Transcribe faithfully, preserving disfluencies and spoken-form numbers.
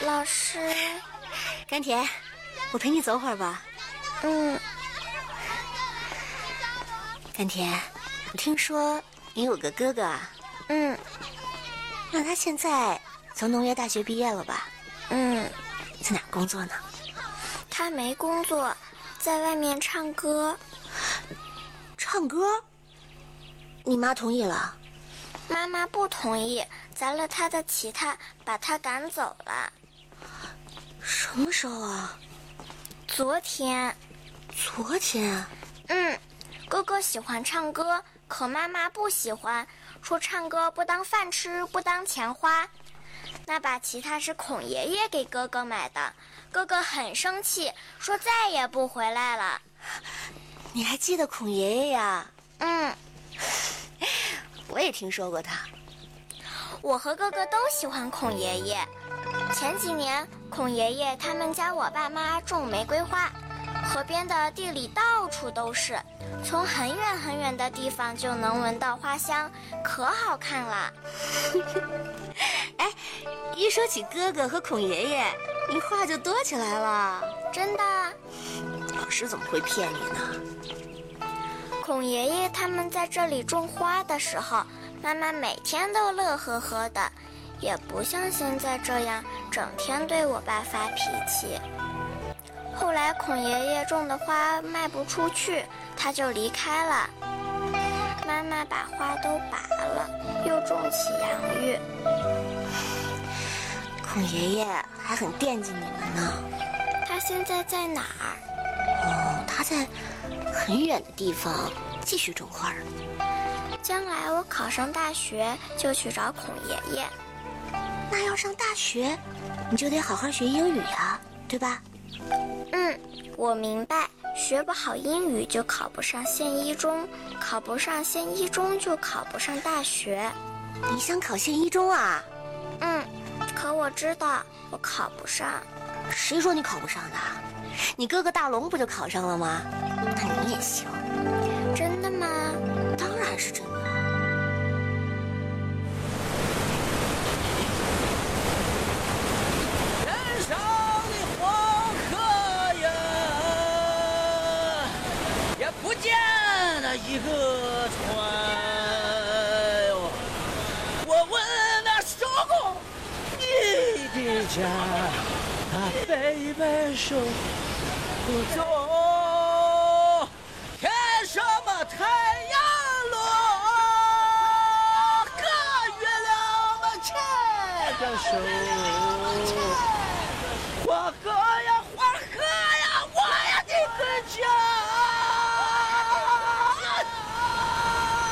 老师， 甘甜，我陪你走会儿吧。 嗯。 甘甜，我听说你有个哥哥啊？ 嗯。 那他现在从农业大学毕业了吧？ 嗯。 在哪工作呢？ 他没工作，在外面唱歌。 唱歌？你妈同意了？ 妈妈不同意，砸了他的吉他，把他赶走了。 什么时候啊？ 昨天。 昨天？ 嗯，哥哥喜欢唱歌，可妈妈不喜欢，说唱歌不当饭吃，不当钱花。那把吉他是孔爷爷给哥哥买的，哥哥很生气，说再也不回来了。 你还记得孔爷爷呀？ 嗯， 我也听说过他。 我和哥哥都喜欢孔爷爷。前几年孔爷爷他们家我爸妈种玫瑰花，河边的地里到处都是，从很远很远的地方就能闻到花香，可好看了。 哎，一说起哥哥和孔爷爷，你话就多起来了。 真的？ 老师怎么会骗你呢？ 孔爷爷他们在这里种花的时候，妈妈每天都乐呵呵的，也不像现在这样整天对我爸发脾气。后来孔爷爷种的花卖不出去，他就离开了。妈妈把花都拔了，又种起洋芋。 孔爷爷还很惦记你们呢。 他现在在哪儿？ 哦，他在很远的地方继续种花。 将来我考上大学就去找孔爷爷。 那要上大学，你就得好好学英语啊，对吧？ 嗯，我明白，学不好英语就考不上县一中，考不上县一中就考不上大学。 你想考县一中啊？ 嗯，可我知道我考不上。 谁说你考不上的？你哥哥大龙不就考上了吗？那你也行。 真的吗？ 当然是真的。 天上的黄河呀，也不见了一个船哟。我问那手工你的家，他背背手不走，看什么太阳落，和月亮们牵着手。黄河呀，黄河呀，我呀的个家。